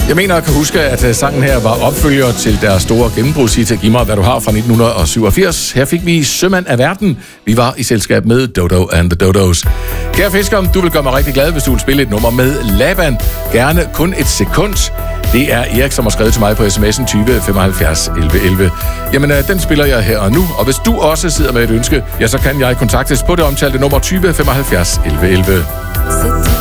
Jeg mener, jeg kan huske, at sangen her var opfølger til deres store gennembrudshit Giv mig, hvad du har fra 1987. Her fik vi Sømand af verden. Vi var i selskab med Dodo and the Dodos. Kære fisker, du vil gøre mig rigtig glad, hvis du vil spille et nummer med Laban. Gerne kun et sekund. Det er Erik, som har skrevet til mig på sms'en 20 75 11 11. Jamen, den spiller jeg her og nu. Og hvis du også sidder med et ønske, ja, så kan jeg kontaktes på det omtalte nummer 20 75 11 11.